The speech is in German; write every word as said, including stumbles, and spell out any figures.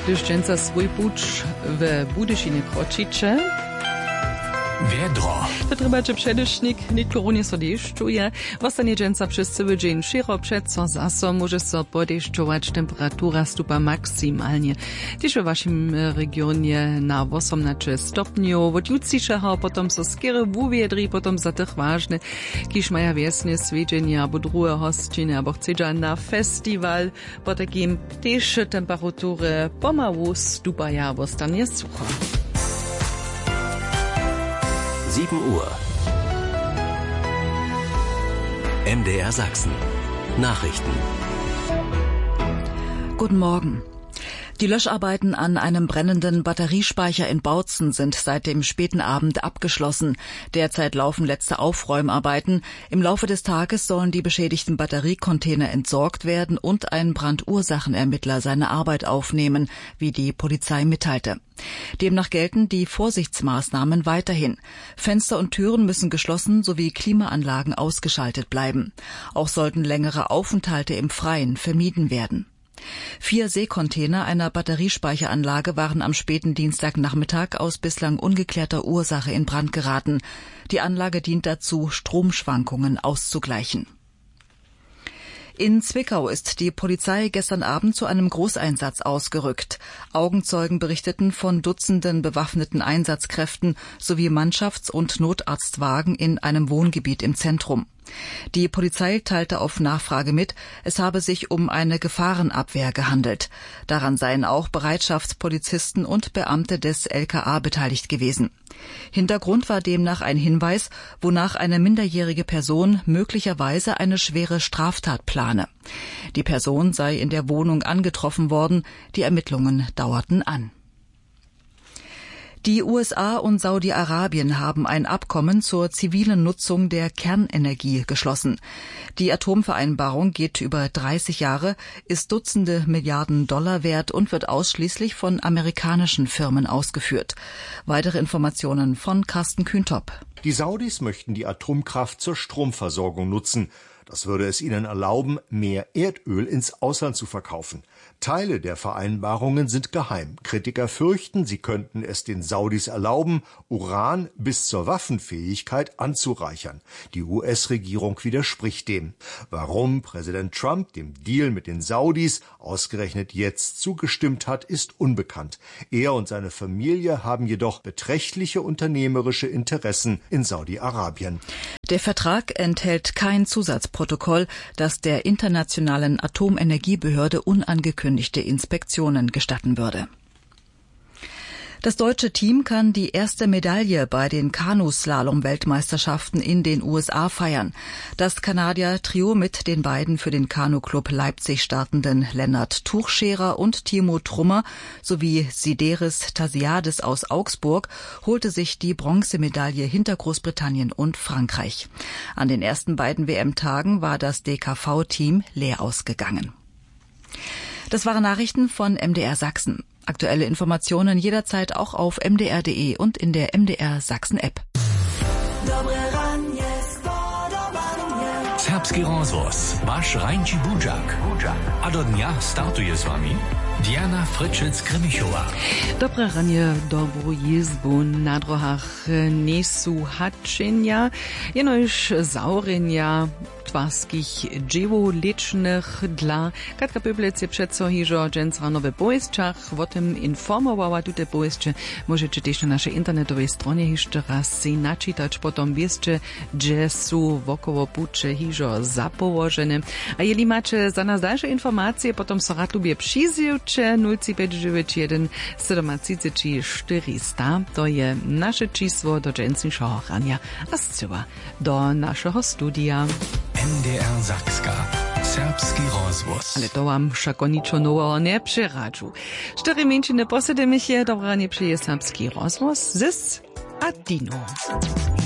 gdyż dżęca swój pucz w Budyšinie kročiće. Wiedro. To treba, že předešnik niektorunie so deščuje. Vostanie dżęca przez cały dzień širo přeco zaso może so podeščować. Temperatura stupa maksymalnie. Tyž we waszym regionie na osiemnaście stopni. Od jutrzejszego potom so skiery wuwiedri, potom za tych ważne, kiż maja wiesne swiedzenie, albo drugie hostinne, albo chcedza na festiwal. Po takim też temperatury pomału stupaja, vostanie sucho. sieben Uhr. M D R Sachsen. Nachrichten. Guten Morgen. Die Löscharbeiten an einem brennenden Batteriespeicher in Bautzen sind seit dem späten Abend abgeschlossen. Derzeit laufen letzte Aufräumarbeiten. Im Laufe des Tages sollen die beschädigten Batteriecontainer entsorgt werden und ein Brandursachenermittler seine Arbeit aufnehmen, wie die Polizei mitteilte. Demnach gelten die Vorsichtsmaßnahmen weiterhin. Fenster und Türen müssen geschlossen sowie Klimaanlagen ausgeschaltet bleiben. Auch sollten längere Aufenthalte im Freien vermieden werden. Vier Seekontainer einer Batteriespeicheranlage waren am späten Dienstagnachmittag aus bislang ungeklärter Ursache in Brand geraten. Die Anlage dient dazu, Stromschwankungen auszugleichen. In Zwickau ist die Polizei gestern Abend zu einem Großeinsatz ausgerückt. Augenzeugen berichteten von Dutzenden bewaffneten Einsatzkräften sowie Mannschafts- und Notarztwagen in einem Wohngebiet im Zentrum. Die Polizei teilte auf Nachfrage mit, es habe sich um eine Gefahrenabwehr gehandelt. Daran seien auch Bereitschaftspolizisten und Beamte des L K A beteiligt gewesen. Hintergrund war demnach ein Hinweis, wonach eine minderjährige Person möglicherweise eine schwere Straftat plane. Die Person sei in der Wohnung angetroffen worden, die Ermittlungen dauerten an. Die U S A und Saudi-Arabien haben ein Abkommen zur zivilen Nutzung der Kernenergie geschlossen. Die Atomvereinbarung geht über dreißig Jahre, ist Dutzende Milliarden Dollar wert und wird ausschließlich von amerikanischen Firmen ausgeführt. Weitere Informationen von Carsten Kühntop. Die Saudis möchten die Atomkraft zur Stromversorgung nutzen. Das würde es ihnen erlauben, mehr Erdöl ins Ausland zu verkaufen. Teile der Vereinbarungen sind geheim. Kritiker fürchten, sie könnten es den Saudis erlauben, Uran bis zur Waffenfähigkeit anzureichern. Die U S-Regierung widerspricht dem. Warum Präsident Trump dem Deal mit den Saudis ausgerechnet jetzt zugestimmt hat, ist unbekannt. Er und seine Familie haben jedoch beträchtliche unternehmerische Interessen in Saudi-Arabien. Der Vertrag enthält kein Zusatzprotokoll, das der Internationalen Atomenergiebehörde unangekündigte Inspektionen gestatten würde. Das deutsche Team kann die erste Medaille bei den Kanuslalom-Weltmeisterschaften in den U S A feiern. Das Kanadier-Trio mit den beiden für den Kanu-Club Leipzig startenden Lennart Tuchscherer und Timo Trummer sowie Sideris Tasiades aus Augsburg holte sich die Bronzemedaille hinter Großbritannien und Frankreich. An den ersten beiden W M-Tagen war das D K V-Team leer ausgegangen. Das waren Nachrichten von M D R Sachsen. Aktuelle Informationen jederzeit auch auf m d r punkt d e und in der M D R Sachsen App. Serbski rozhlas, váš Rajnči Budžak. A do dňa startuje s vami Diana Fryczec-Krymichová. Dobre ranie, dobrú jezbu na drohách nesu hačenia, jenož zaurenia twarskich dziewoletnych dla. Katka Pöblec je přeco hižo dżęc rano w Boisčach, o tym informowała tute Boisče. Możecie też na naszej internetowej stronie jeszcze raz si naczytać, potom wiecie, gdzie są wokoło pucze hižo zapołożone. A jeli macie za nas dalsze informacje, potom so rad lubie przyzjewcze nula pięć dziewięć jeden siedem trzy czterysta. To je nasze czysło do dżęcniejszego rania, a zcyła do naszego studia. M D R Sakska. Serbski rozhlas. Ale to wam všako ničo novo ne přeradžu. Štyri menšine posedemiche, dobra nie przyje serbski rozhlas, zys a Dino.